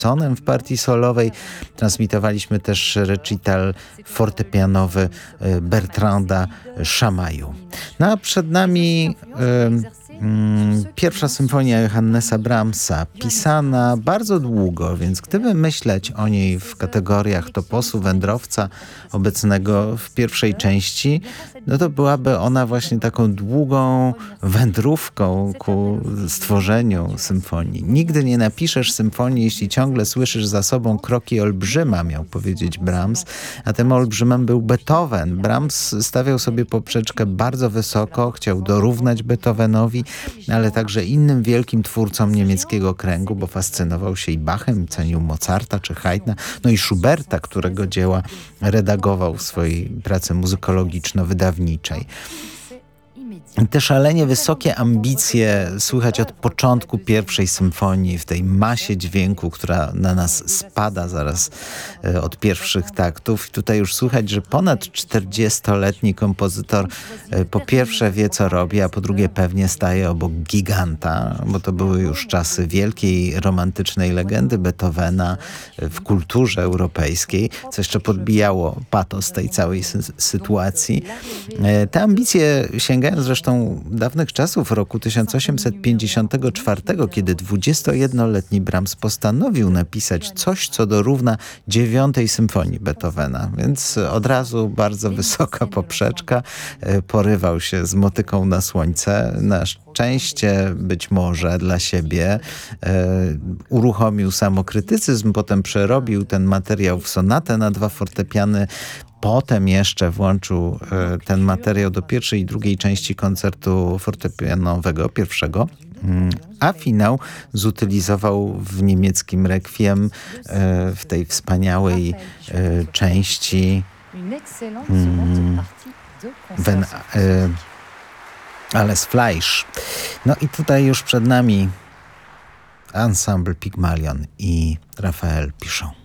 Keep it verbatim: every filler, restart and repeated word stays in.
tonem w partii solowej. Transmitowaliśmy też recital fortepianowy e, Bertranda Chamaju. No a przed nami e, Mm, pierwsza symfonia Johannesa Brahmsa, pisana bardzo długo, więc gdyby myśleć o niej w kategoriach toposu wędrowca obecnego w pierwszej części, no to byłaby ona właśnie taką długą wędrówką ku stworzeniu symfonii. Nigdy nie napiszesz symfonii, jeśli ciągle słyszysz za sobą kroki olbrzyma, miał powiedzieć Brahms, a tym olbrzymem był Beethoven. Brahms stawiał sobie poprzeczkę bardzo wysoko, chciał dorównać Beethovenowi, ale także innym wielkim twórcom niemieckiego kręgu, bo fascynował się i Bachem, cenił Mozarta czy Haydna, no i Schuberta, którego dzieła redagował w swojej pracy muzykologiczno-wydawniczej. Te szalenie wysokie ambicje słychać od początku pierwszej symfonii, w tej masie dźwięku, która na nas spada zaraz e, od pierwszych taktów. I tutaj już słychać, że ponad czterdziestoletni kompozytor e, po pierwsze wie, co robi, a po drugie pewnie staje obok giganta, bo to były już czasy wielkiej romantycznej legendy Beethovena w kulturze europejskiej, co jeszcze podbijało patos tej całej sy- sytuacji. E, te ambicje sięgają zresztą dawnych czasów, roku tysiąc osiemset pięćdziesiątego czwartego, kiedy dwudziestojednoletni Brahms postanowił napisać coś, co dorówna dziewiątej symfonii Beethovena. Więc od razu bardzo wysoka poprzeczka, porywał się z motyką na słońce. Na szczęście być może dla siebie e, uruchomił samokrytycyzm, potem przerobił ten materiał w sonatę na dwa fortepiany. Potem jeszcze włączył e, ten materiał do pierwszej i drugiej części koncertu fortepianowego, pierwszego, mm, a finał zutylizował w niemieckim rekwiem e, w tej wspaniałej e, części mm, Wenn, e, Alles Fleisch. No i tutaj już przed nami Ensemble Pygmalion i Raphael Pichon.